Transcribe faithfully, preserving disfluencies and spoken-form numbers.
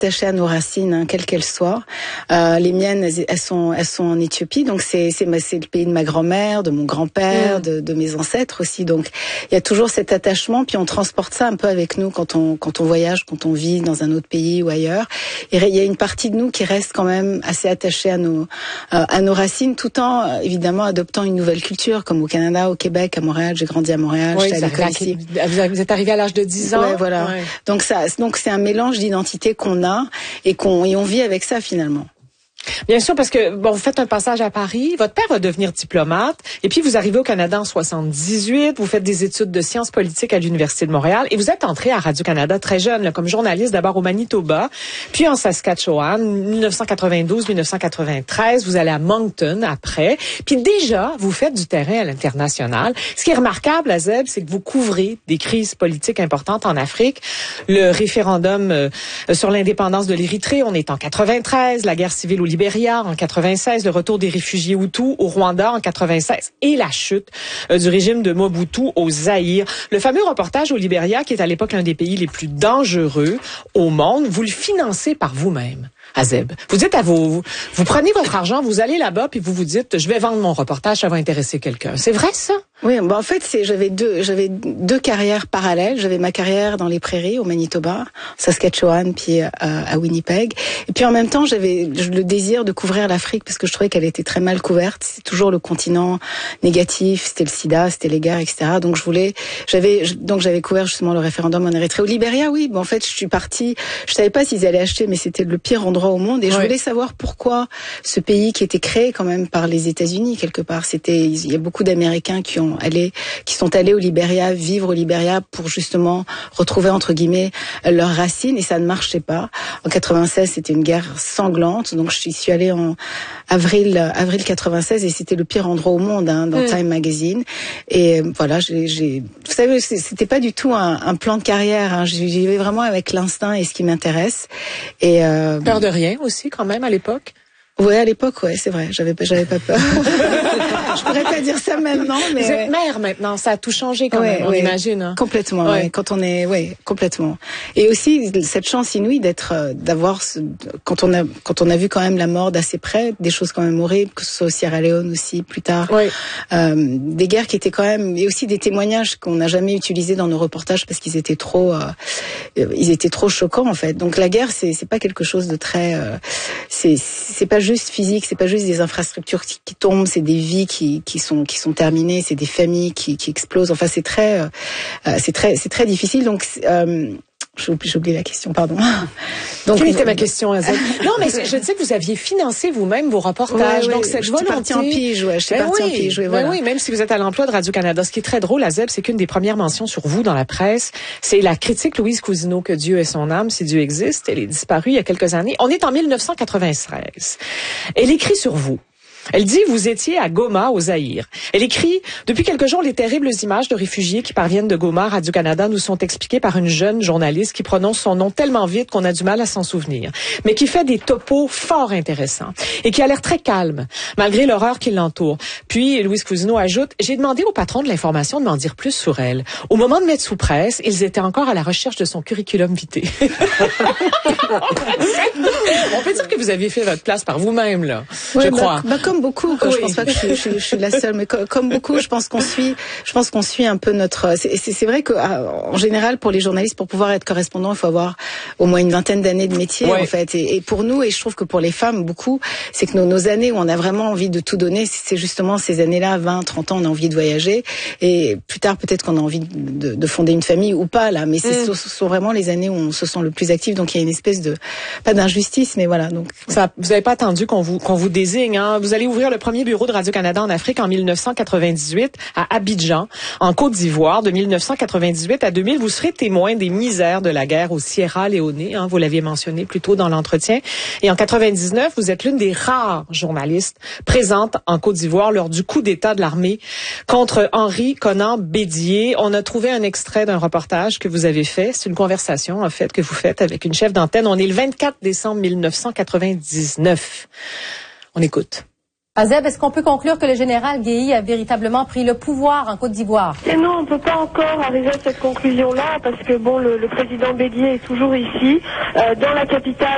attachées à nos racines, hein, quelles qu'elles soient. Euh, les miennes, elles, elles sont, elles sont en Éthiopie, donc c'est, c'est, c'est le pays de ma grand-mère, de mon grand-père, mmh. de, de mes ancêtres aussi. Donc il y a toujours cet attachement, puis on transporte ça un peu avec nous quand on, quand on voyage, quand on vit dans un autre pays ou ailleurs. Et il y a une partie de nous qui reste quand même assez attachée à nos, euh, à nos racines, tout en évidemment adoptant une nouvelle culture, comme au Canada, au Québec, à Montréal. J'ai grandi à Montréal, oui, j'étais à l'école ici. Vous êtes arrivé à l'âge de dix ans. Ouais, voilà. Ouais. Donc ça, donc c'est un mélange d'identité qu'on a et qu'on et on vit avec ça finalement. Bien sûr, parce que bon, vous faites un passage à Paris, votre père va devenir diplomate, et puis vous arrivez au Canada en soixante-dix-huit, vous faites des études de sciences politiques à l'Université de Montréal, et vous êtes entré à Radio-Canada très jeune, là, comme journaliste d'abord au Manitoba, puis en Saskatchewan, dix-neuf cent quatre-vingt-douze dix-neuf cent quatre-vingt-treize, vous allez à Moncton après, puis déjà, vous faites du terrain à l'international. Ce qui est remarquable, Azeb, c'est que vous couvrez des crises politiques importantes en Afrique, le référendum euh, sur l'indépendance de l'Érythrée, on est en quatre-vingt-treize, la guerre civile au Libéria en quatre-vingt-seize, le retour des réfugiés Hutus au Rwanda en quatre-vingt-seize et la chute euh, du régime de Mobutu au Zaïre. Le fameux reportage au Libéria, qui est à l'époque l'un des pays les plus dangereux au monde, vous le financez par vous-même, Azeb. Vous dites à vos, vous, vous prenez votre argent, vous allez là-bas puis vous vous dites, je vais vendre mon reportage, ça va intéresser quelqu'un. C'est vrai ça? Oui, bah en fait, c'est j'avais deux j'avais deux carrières parallèles. J'avais ma carrière dans les prairies au Manitoba, Saskatchewan, puis euh, à Winnipeg. Et puis en même temps, j'avais le désir de couvrir l'Afrique parce que je trouvais qu'elle était très mal couverte. C'est toujours le continent négatif. C'était le SIDA, c'était les guerres, et cetera. Donc je voulais, j'avais donc j'avais couvert justement le référendum en Érythrée. Au Libéria, oui. Bon, en fait, je suis partie. Je savais pas s'ils allaient acheter, mais c'était le pire endroit au monde. Et je oui. voulais savoir pourquoi ce pays qui était créé quand même par les États-Unis quelque part. C'était, il y a beaucoup d'Américains qui ont allé, qui sont allés au Libéria, vivre au Libéria pour justement retrouver entre guillemets leurs racines, et ça ne marchait pas. En quatre-vingt-seize, c'était une guerre sanglante, donc je suis allée en avril avril quatre-vingt-seize et c'était le pire endroit au monde, hein, dans mmh. Time Magazine. Et voilà, j'ai, j'ai vous savez, c'était pas du tout un, un plan de carrière, hein. J'y vais vraiment avec l'instinct et ce qui m'intéresse. Et euh, peur de rien aussi quand même à l'époque. Ouais, à l'époque, ouais, c'est vrai. J'avais pas, j'avais pas peur. Je pourrais pas dire ça maintenant, mais. Vous êtes mère maintenant, ça a tout changé quand ouais, même, on ouais, imagine. Hein. Complètement. Ouais. Ouais, quand on est, ouais, complètement. Et aussi cette chance inouïe d'être, d'avoir, ce, quand on a, quand on a vu quand même la mort d'assez près, des choses quand même horribles, que ce soit au Sierra Leone aussi plus tard, ouais. euh, des guerres qui étaient quand même, et aussi des témoignages qu'on n'a jamais utilisés dans nos reportages parce qu'ils étaient trop, euh, ils étaient trop choquants en fait. Donc la guerre, c'est, c'est pas quelque chose de très, euh, c'est, c'est pas juste physique, c'est pas juste des infrastructures qui, qui tombent, c'est des vies qui, qui sont qui sont terminées, c'est des familles qui, qui explosent. Enfin, c'est très, euh, c'est très, c'est très difficile. Donc, euh, j'ai oublié la question, pardon. Donc, quelle était ma question, Azeb? Non, mais je sais que vous aviez financé vous-même vos reportages. Ouais, donc, ouais, cette je suis partie en pige, ouais. Je suis ben partie oui, en pige, ouais, ben voilà. oui, même si vous êtes à l'emploi de Radio-Canada. Ce qui est très drôle, Azeb, c'est qu'une des premières mentions sur vous dans la presse, c'est la critique Louise Cousineau, que Dieu ait son âme, si Dieu existe. Elle est disparue il y a quelques années. On est en dix-neuf cent quatre-vingt-treize. Elle écrit sur vous. Elle dit, vous étiez à Goma, au Zaïre. Elle écrit, depuis quelques jours, les terribles images de réfugiés qui parviennent de Goma, Radio-Canada, nous sont expliquées par une jeune journaliste qui prononce son nom tellement vite qu'on a du mal à s'en souvenir, mais qui fait des topos fort intéressants et qui a l'air très calme, malgré l'horreur qui l'entoure. Puis, Louise Cousineau ajoute, j'ai demandé au patron de l'information de m'en dire plus sur elle. Au moment de mettre sous presse, ils étaient encore à la recherche de son curriculum vitae. On peut dire que vous aviez fait votre place par vous-même, là, ouais, je bah, crois. Bah, comme beaucoup, quoi. Oui. Je pense pas que je, je, je suis la seule, mais comme, comme beaucoup, je pense qu'on suit, je pense qu'on suit un peu notre. C'est, c'est, c'est vrai que, en général, pour les journalistes, pour pouvoir être correspondant, il faut avoir au moins une vingtaine d'années de métier, ouais. en fait. Et, et pour nous, et je trouve que pour les femmes, beaucoup, c'est que nos, nos années où on a vraiment envie de tout donner, c'est justement ces années-là, vingt, trente ans, on a envie de voyager, et plus tard, peut-être qu'on a envie de, de fonder une famille ou pas, là. Mais c'est, mm. ce sont vraiment les années où on se sent le plus actif, donc il y a une espèce de, pas d'injustice, mais voilà. Donc ça, vous n'avez pas attendu qu'on vous qu'on vous désigne, hein. Vous allez ouvrir le premier bureau de Radio-Canada en Afrique en dix-neuf cent quatre-vingt-dix-huit à Abidjan, en Côte d'Ivoire. De dix-neuf cent quatre-vingt-dix-huit à deux mille, vous serez témoin des misères de la guerre au Sierra Leone, hein, vous l'aviez mentionné plus tôt dans l'entretien. Et en quatre-vingt-dix-neuf, vous êtes l'une des rares journalistes présentes en Côte d'Ivoire lors du coup d'État de l'armée contre Henri Konan Bédié. On a trouvé un extrait d'un reportage que vous avez fait. C'est une conversation, en fait, que vous faites avec une chef d'antenne. On est le vingt-quatre décembre dix-neuf cent quatre-vingt-dix-neuf. On écoute. Azeb, est-ce qu'on peut conclure que le général Guéhi a véritablement pris le pouvoir en Côte d'Ivoire? Et non, on ne peut pas encore arriver à cette conclusion-là parce que bon, le, le président Bédié est toujours ici, euh, dans la capitale.